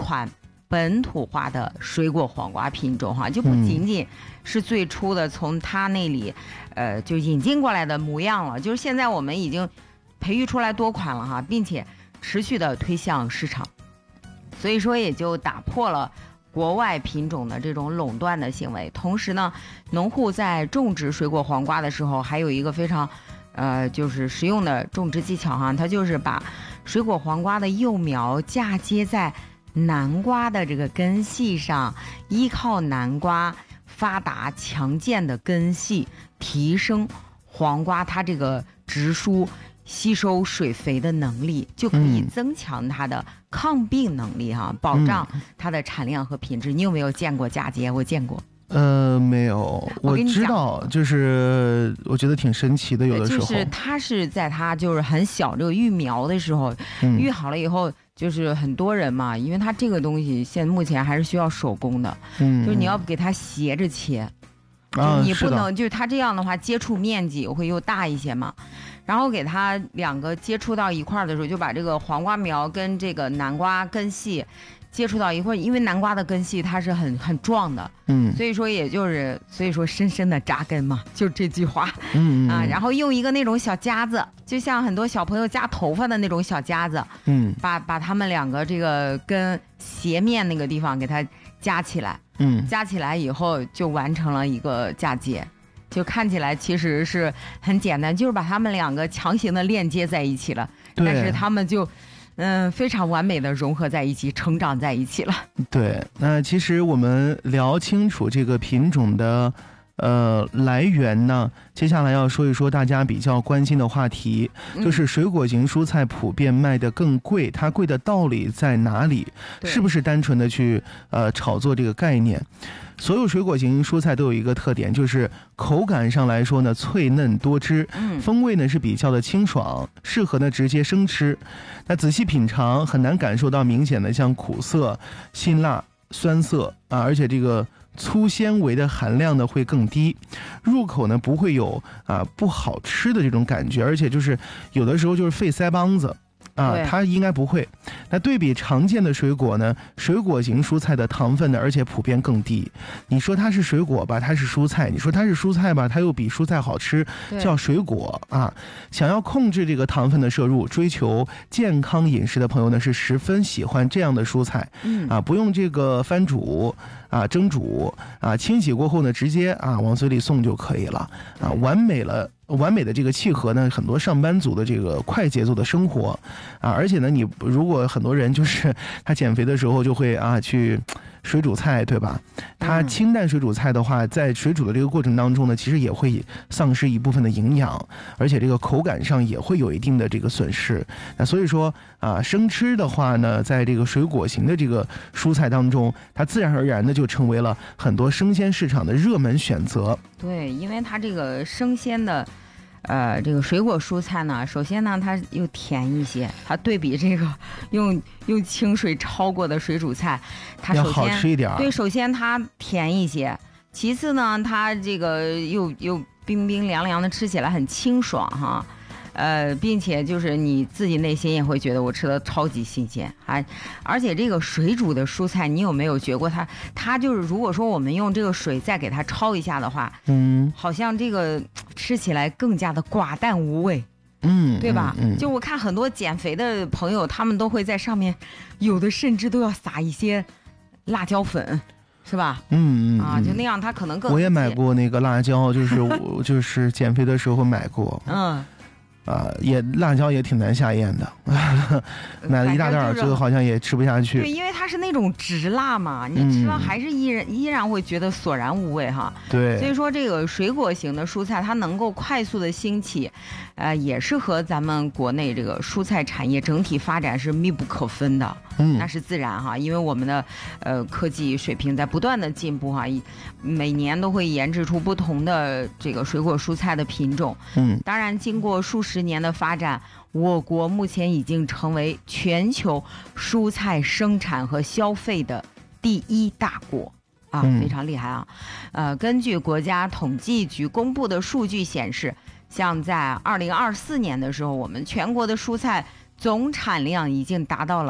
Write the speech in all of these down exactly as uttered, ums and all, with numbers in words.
款本土化的水果黄瓜品种哈，就不仅仅是最初的从它那里，呃，就引进过来的模样了，就是现在我们已经培育出来多款了哈，并且持续的推向市场，所以说也就打破了国外品种的这种垄断的行为。同时呢，农户在种植水果黄瓜的时候，还有一个非常，呃，就是实用的种植技巧哈，它就是把水果黄瓜的幼苗嫁接在南瓜的这个根系上，依靠南瓜发达强健的根系，提升黄瓜它这个植株吸收水肥的能力，就可以增强它的抗病能力哈、嗯，保障它的产量和品质。你有没有见过嫁接？我见过。 呃，没有，我知道，就是我觉得挺神奇的，有的时候就是它是在它就是很小这个育苗的时候，嗯、育好了以后，就是很多人嘛，因为它这个东西现目前还是需要手工的，嗯，就是你要给它斜着切，就你不能、啊、就是它这样的话接触面积会又大一些嘛。然后给它两个接触到一块儿的时候，就把这个黄瓜苗跟这个南瓜根系接触到一块儿，因为南瓜的根系它是很很壮的，嗯，所以说也就是所以说深深的扎根嘛，就这句话，嗯啊，然后用一个那种小夹子，就像很多小朋友夹头发的那种小夹子，嗯，把把它们两个这个跟斜面那个地方给它夹起来，嗯，夹起来以后就完成了一个嫁接。就看起来其实是很简单，就是把他们两个强行的链接在一起了，但是他们就嗯非常完美的融合在一起，成长在一起了。 对，那其实我们聊清楚这个品种的呃来源呢，接下来要说一说大家比较关心的话题，就是水果型蔬菜普遍卖得更贵，它贵的道理在哪里？是不是单纯的去呃炒作这个概念？所有水果型蔬菜都有一个特点，就是口感上来说呢，脆嫩多汁，风味呢是比较的清爽，适合呢直接生吃。那仔细品尝，很难感受到明显的像苦涩、辛辣、酸涩啊，而且这个粗纤维的含量呢会更低，入口呢不会有啊不好吃的这种感觉，而且就是有的时候就是费腮帮子。啊，它应该不会。那对比常见的水果呢，水果型蔬菜的糖分呢，而且普遍更低。你说它是水果吧，它是蔬菜；你说它是蔬菜吧，它又比蔬菜好吃，叫水果啊。想要控制这个糖分的摄入，追求健康饮食的朋友呢，是十分喜欢这样的蔬菜。嗯啊，不用这个翻煮啊、蒸煮啊，清洗过后呢，直接啊往嘴里送就可以了啊，完美了。完美的这个契合呢，很多上班族的这个快节奏的生活啊，而且呢，你如果很多人就是他减肥的时候就会啊去水煮菜，对吧？他清淡水煮菜的话，在水煮的这个过程当中呢，其实也会丧失一部分的营养，而且这个口感上也会有一定的这个损失。那所以说啊，生吃的话呢，在这个水果型的这个蔬菜当中，它自然而然的就成为了很多生鲜市场的热门选择。 对，因为它这个生鲜的。呃，这个水果蔬菜呢，首先呢，它又甜一些，它对比这个用用清水焯过的水煮菜，它首先要好吃一点。 对，首先它甜一些，其次呢，它这个又又冰冰凉凉的，吃起来很清爽哈。呃，并且就是你自己内心也会觉得我吃的超级新鲜，还而且这个水煮的蔬菜，你有没有觉过它？它就是如果说我们用这个水再给它焯一下的话，嗯，好像这个吃起来更加的寡淡无味，嗯，对吧？嗯嗯、就我看很多减肥的朋友，他们都会在上面，有的甚至都要撒一些辣椒粉。是吧？嗯嗯啊，就那样，它可能更。 我也买过那个辣椒，就是我就是减肥的时候买过。嗯。啊，也辣椒也挺难下咽的，买了一大袋，最后好像也吃不下去。 对，因为它是那种直辣嘛，你吃了还是依然、嗯、依然会觉得索然无味哈。 对， 所以说这个水果型的蔬菜，它能够快速的兴起，呃，也是和咱们国内这个蔬菜产业整体发展是密不可分的。嗯，那是自然哈，因为我们的呃科技水平在不断的进步哈，每年都会研制出不同的这个水果蔬菜的品种。嗯，当然经过数十年的发展，我国目前已经成为全球蔬菜生产和消费的第一大国啊，非常厉害啊！呃，根据国家统计局公布的数据显示，像在二零二四年的时候，我们全国的蔬菜总产量已经达到了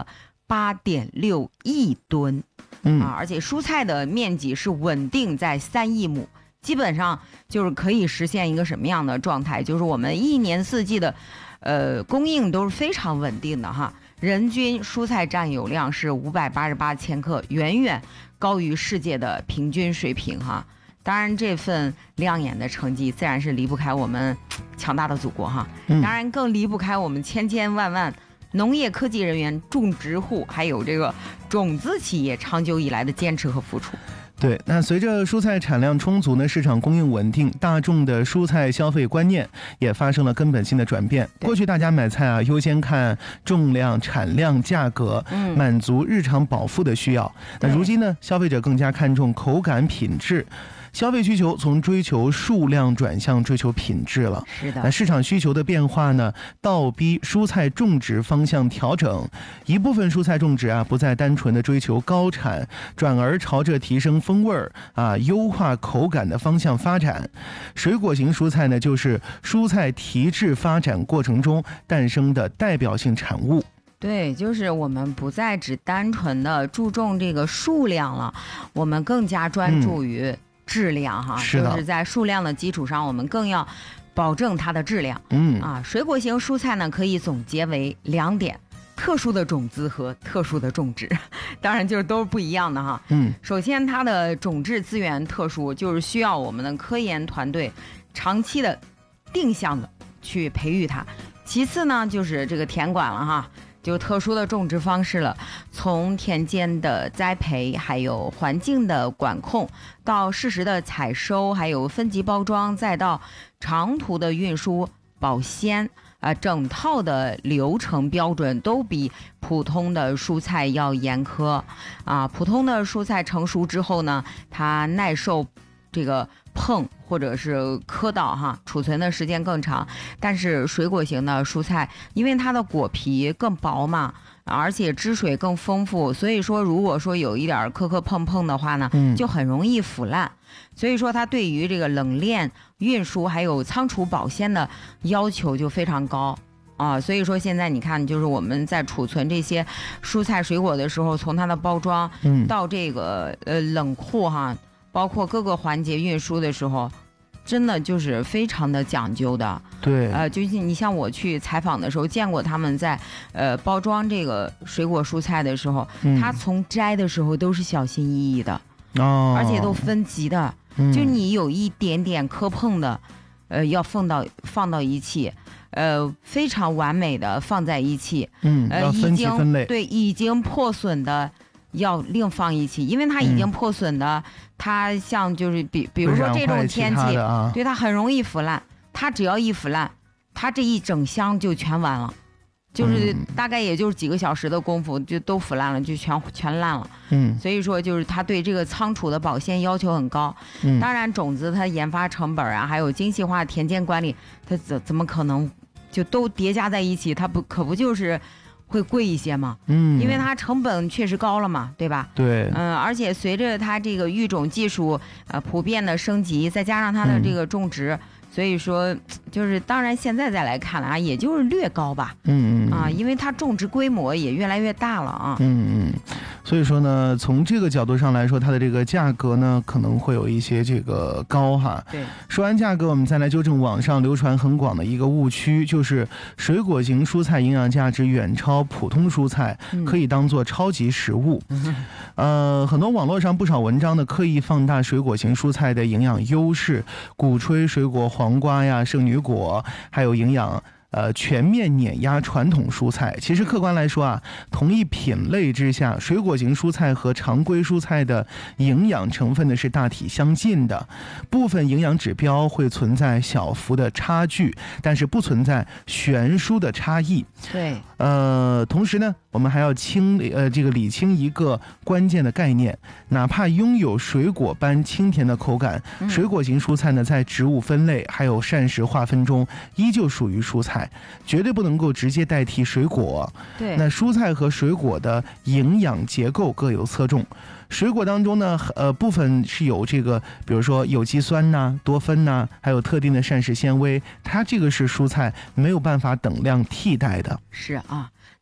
八点六亿吨， 嗯啊，而且蔬菜的面积是稳定在三亿亩，基本上就是可以实现一个什么样的状态？就是我们一年四季的，呃，供应都是非常稳定的哈。人均蔬菜占有量是五百八十八千克，远远高于世界的平均水平哈。当然，这份亮眼的成绩自然是离不开我们强大的祖国哈，当然更离不开我们千千万万农业科技人员、种植户，还有这个种子企业长久以来的坚持和付出。 对，那随着蔬菜产量充足呢，市场供应稳定，大众的蔬菜消费观念也发生了根本性的转变。过去大家买菜啊，优先看重量、产量、价格， 嗯， 满足日常饱腹的需要。那如今呢，消费者更加看重口感、品质。消费需求从追求数量转向追求品质了。 是的， 那市场需求的变化呢，倒逼蔬菜种植方向调整。一部分蔬菜种植啊，不再单纯的追求高产，转而朝着提升风味儿啊、优化口感的方向发展。水果型蔬菜呢，就是蔬菜提质发展过程中诞生的代表性产物。 对，就是我们不再只单纯的注重这个数量了，我们更加专注于、嗯质量哈， 是就是在数量的基础上，我们更要保证它的质量。 嗯啊，水果型蔬菜呢，可以总结为两点：特殊的种子和特殊的种植。当然，就是都是不一样的哈。 嗯， 首先它的种质资源特殊，就是需要我们的科研团队长期的定向的去培育它。其次呢，就是这个田管了哈。就特殊的种植方式了，从田间的栽培，还有环境的管控，到适时的采收，还有分级包装，再到长途的运输、保鲜，啊、呃，整套的流程标准都比普通的蔬菜要严苛啊。普通的蔬菜成熟之后呢，它耐受这个碰或者是磕到哈，储存的时间更长。但是水果型的蔬菜，因为它的果皮更薄嘛，而且汁水更丰富，所以说如果说有一点磕磕碰碰的话呢，就很容易腐烂。所以说它对于这个冷链运输还有仓储保鲜的要求就非常高啊。所以说现在你看，就是我们在储存这些蔬菜水果的时候，从它的包装到这个呃冷库哈，包括各个环节运输的时候，真的就是非常的讲究的。 对， 呃，就是你像我去采访的时候，见过他们在呃包装这个水果蔬菜的时候，嗯、他从摘的时候都是小心翼翼的， 哦， 而且都分级的，嗯、就你有一点点磕碰的，呃，要放到放到一起。呃，非常完美的放在一起， 嗯， 呃， 要分级分类， 对，已经破损的要另放一起，因为它已经破损的，嗯、它像就是比比如说这种天气， 啊、 对它很容易腐烂，它只要一腐烂，它这一整箱就全完了，就是大概也就是几个小时的功夫就都腐烂了，就全全烂了。 嗯， 所以说就是它对这个仓储的保鲜要求很高。 嗯， 当然种子它研发成本啊，还有精细化田间管理，它怎怎么可能就都叠加在一起？它不可不就是会贵一些嘛？ 嗯， 因为它成本确实高了嘛，对吧？ 对， 嗯，而且随着它这个育种技术呃普遍的升级，再加上它的这个种植。嗯，所以说，就是当然现在再来看啊，也就是略高吧， 嗯嗯啊，因为它种植规模也越来越大了啊， 嗯嗯，所以说呢，从这个角度上来说，它的这个价格呢可能会有一些这个高哈。 对， 说完价格，我们再来纠正网上流传很广的一个误区，就是水果型蔬菜营养价值远超普通蔬菜， 嗯、 可以当做超级食物。嗯、呃，很多网络上不少文章呢刻意放大水果型蔬菜的营养优势，鼓吹水果黄。黄瓜呀、圣女果，还有营养呃全面碾压传统蔬菜。其实客观来说啊，同一品类之下，水果型蔬菜和常规蔬菜的营养成分呢是大体相近的，部分营养指标会存在小幅的差距，但是不存在悬殊的差异。 对， 呃，同时呢，我们还要清呃这个理清一个关键的概念，哪怕拥有水果般清甜的口感， 嗯、 水果型蔬菜呢在植物分类还有膳食划分中依旧属于蔬菜，绝对不能够直接代替水果。 对， 那蔬菜和水果的营养结构各有侧重。水果当中呢，呃，部分是有这个，比如说有机酸呐、多酚呐，还有特定的膳食纤维，它这个是蔬菜没有办法等量替代的。 是啊。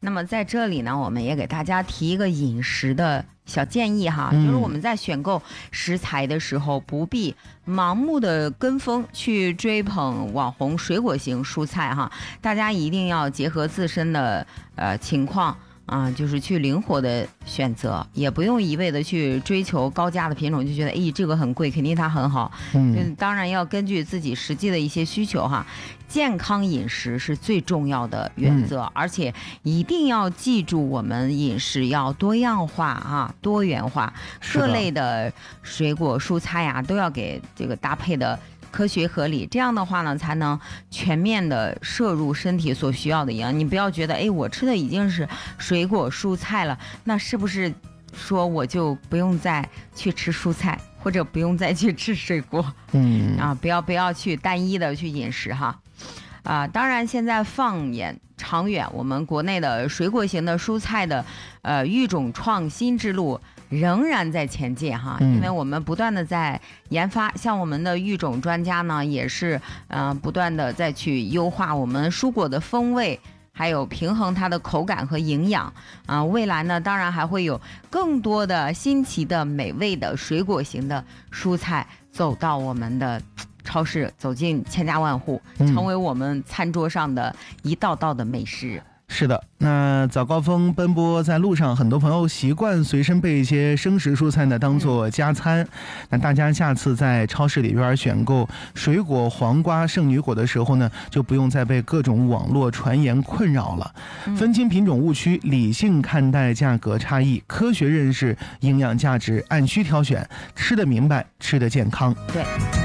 那么在这里呢，我们也给大家提一个饮食的小建议哈，就是我们在选购食材的时候，不必盲目的跟风去追捧网红水果型蔬菜哈，大家一定要结合自身的呃情况。啊，就是去灵活的选择，也不用一味的去追求高价的品种，就觉得哎这个很贵，肯定它很好。嗯，当然要根据自己实际的一些需求哈，健康饮食是最重要的原则，嗯、而且一定要记住我们饮食要多样化啊，多元化，各类的水果蔬菜呀、啊、都要给这个搭配的。科学合理，这样的话呢，才能全面的摄入身体所需要的营养。你不要觉得，哎，我吃的已经是水果蔬菜了，那是不是说我就不用再去吃蔬菜，或者不用再去吃水果？嗯啊，不要不要去单一的去饮食哈。啊，当然，现在放眼长远，我们国内的水果型的蔬菜的呃育种创新之路仍然在前进哈，因为我们不断的在研发，像我们的育种专家呢，也是呃不断的在去优化我们蔬果的风味，还有平衡它的口感和营养啊、呃。未来呢，当然还会有更多的新奇的美味的水果型的蔬菜走到我们的超市，走进千家万户，成为我们餐桌上的一道道的美食。 是的，那早高峰奔波在路上，很多朋友习惯随身备一些生食蔬菜呢，当做加餐。嗯、那大家下次在超市里边选购水果、黄瓜、圣女果的时候呢，就不用再被各种网络传言困扰了。嗯、分清品种误区，理性看待价格差异，科学认识营养价值，按需挑选，吃得明白，吃得健康。 对。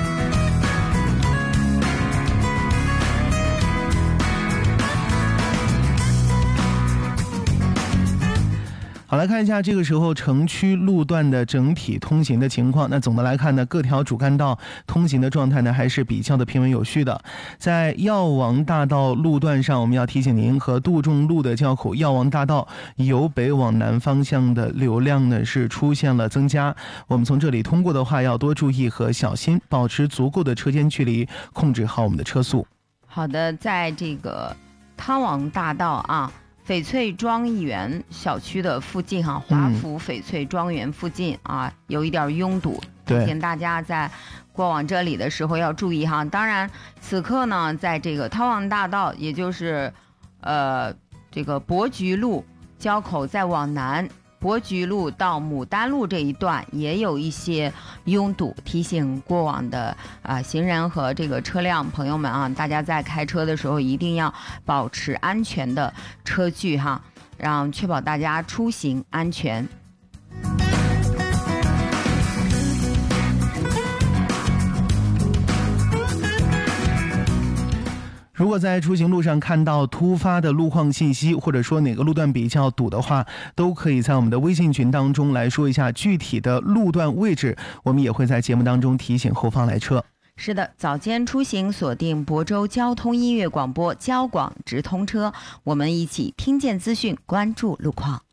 好，来看一下这个时候城区路段的整体通行的情况。那总的来看呢，各条主干道通行的状态呢还是比较的平稳有序的。在药王大道路段上，我们要提醒您，和杜仲路的交口药王大道由北往南方向的流量呢是出现了增加。我们从这里通过的话，要多注意和小心，保持足够的车间距离，控制好我们的车速。 好的，在这个汤王大道啊。翡翠庄园小区的附近哈，华府翡翠庄园附近啊，嗯、有一点拥堵，提醒大家在过往这里的时候要注意哈。当然，此刻呢，在这个汤王大道，也就是呃这个伯菊路交口再往南，伯菊路到牡丹路这一段也有一些拥堵，提醒过往的啊、呃、行人和这个车辆朋友们啊，大家在开车的时候一定要保持安全的车距哈，让确保大家出行安全。 如果在出行路上看到突发的路况信息，或者说哪个路段比较堵的话，都可以在我们的微信群当中来说一下具体的路段位置，我们也会在节目当中提醒后方来车。 是的，早间出行锁定亳州交通音乐广播交广直通车，我们一起听见资讯，关注路况。